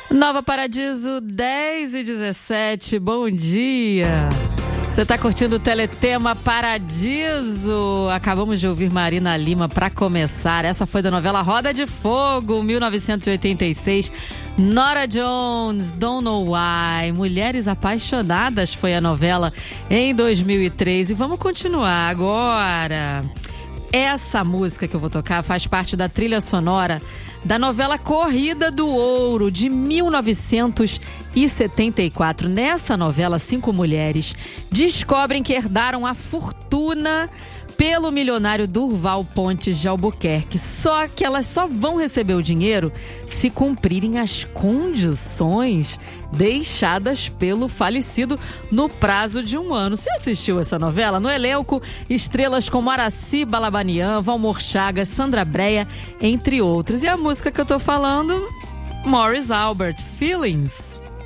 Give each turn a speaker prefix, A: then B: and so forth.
A: Nova Paradiso, 10h17, bom dia. Você tá curtindo o Teletema Paradiso? Acabamos de ouvir Marina Lima para começar. Essa foi da novela Roda de Fogo, 1986. Norah Jones, Don't Know Why. Mulheres Apaixonadas foi a novela em 2003. E vamos continuar agora. Essa música que eu vou tocar faz parte da trilha sonora da novela Corrida do Ouro, de 1974. Nessa novela, 5 mulheres descobrem que herdaram a fortuna pelo milionário Durval Pontes de Albuquerque. Só que elas só vão receber o dinheiro se cumprirem as condições deixadas pelo falecido no prazo de 1 ano. Você assistiu essa novela? No elenco, estrelas como Araci Balabanian, Valmor Chagas, Sandra Brea, entre outros. E a música que eu tô falando, Morris Albert, Feelings.